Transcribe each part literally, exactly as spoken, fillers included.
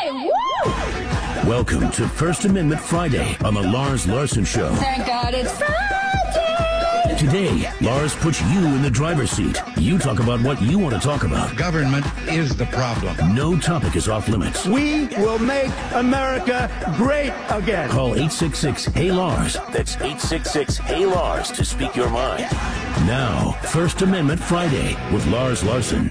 Hey, woo! Welcome to First Amendment Friday on the Lars Larson Show. Thank God it's Friday! Today, Lars puts you in the driver's seat. You talk about what you want to talk about. Government is the problem. No topic is off limits. We will make America great again. Call eight six six, H E Y, Lars. That's eight six six, H E Y, Lars to speak your mind. Now, First Amendment Friday with Lars Larson.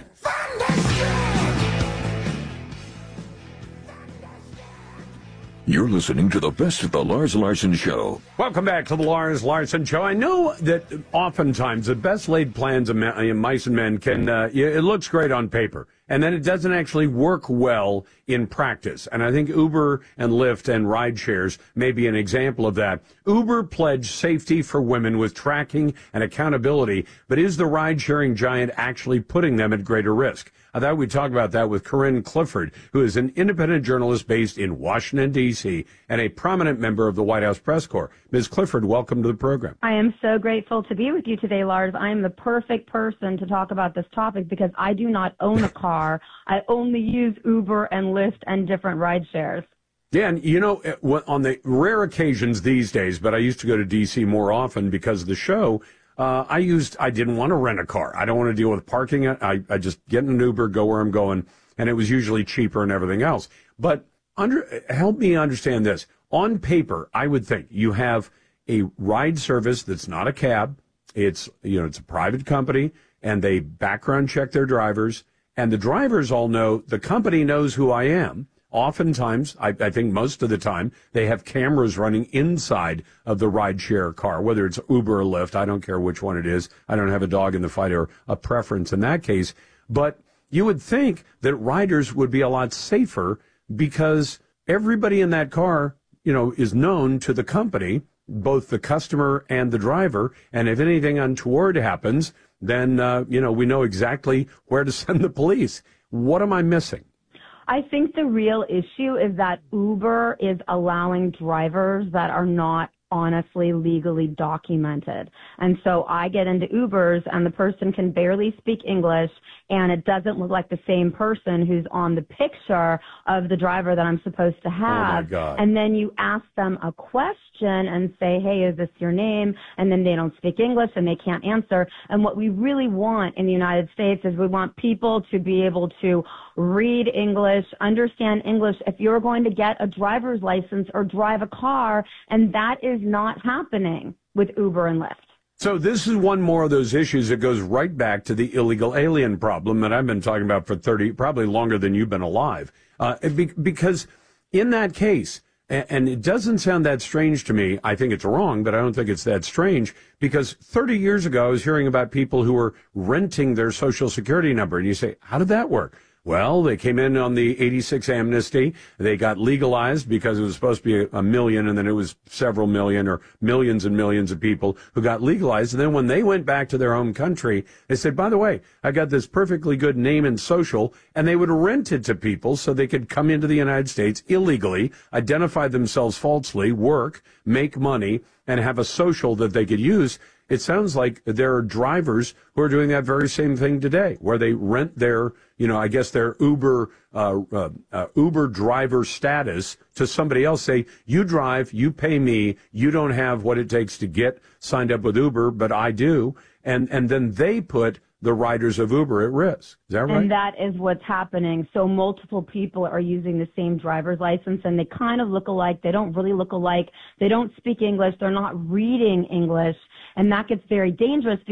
You're listening to the best of the Lars Larson Show. Welcome back to the Lars Larson Show. I know that oftentimes the best laid plans of mice and men can, uh, it looks great on paper, and then it doesn't actually work well in practice. And I think Uber and Lyft and ride shares may be an example of that. Uber pledged safety for women with tracking and accountability, but is the ride sharing giant actually putting them at greater risk? I thought we'd talk about that with Corinne Clifford, who is an independent journalist based in Washington, D C, and a prominent member of the White House Press Corps. Miz Clifford, welcome to the program. I am so grateful to be with you today, Lars. I am the perfect person to talk about this topic because I do not own a car. I only use Uber and Lyft and different ride shares. Yeah, and you know, on the rare occasions these days, but I used to go to D C more often because of the show, Uh, I used, I didn't want to rent a car. I don't want to deal with parking it. I, I just get in an Uber, go where I'm going, and it was usually cheaper and everything else. But under, help me understand this. On paper, I would think you have a ride service that's not a cab. It's, you know, it's a private company, and they background check their drivers, and the drivers all know, the company knows who I am. Oftentimes, I, I think most of the time, they have cameras running inside of the rideshare car, whether it's Uber or Lyft. I don't care which one it is. I don't have a dog in the fight or a preference in that case. But you would think that riders would be a lot safer because everybody in that car, you know, is known to the company, both the customer and the driver. And if anything untoward happens, then, uh, you know, we know exactly where to send the police. What am I missing? I think the real issue is that Uber is allowing drivers that are not honestly legally documented. And so I get into Ubers and the person can barely speak English and it doesn't look like the same person who's on the picture of the driver that I'm supposed to have. Oh my God. And then you ask them a question and say, hey, is this your name? And then they don't speak English and they can't answer. And what we really want in the United States is we want people to be able to read English, understand English if you're going to get a driver's license or drive a car, and that is not happening with Uber and Lyft. So this is one more of those issues that goes right back to the illegal alien problem that I've been talking about for thirty, probably longer than you've been alive. Uh, because in that case, and it doesn't sound that strange to me, I think it's wrong, but I don't think it's that strange, because thirty years ago I was hearing about people who were renting their Social Security number, and you say, how did that work? Well, they came in on the eighty-six amnesty. They got legalized because it was supposed to be a million, and then it was several million or millions and millions of people who got legalized. And then when they went back to their home country, they said, by the way, I got this perfectly good name and social, and they would rent it to people so they could come into the United States illegally, identify themselves falsely, work, make money, and have a social that they could use. It sounds like there are drivers who are doing that very same thing today, where they rent their, you know, I guess their Uber, uh, uh, uh, Uber driver status to somebody else. Say, you drive, you pay me, you don't have what it takes to get signed up with Uber, but I do. And, and then they put the riders of Uber at risk. Is that right? And that is what's happening. So multiple people are using the same driver's license, and they kind of look alike. They don't really look alike. They don't speak English. They're not reading English. And that gets very dangerous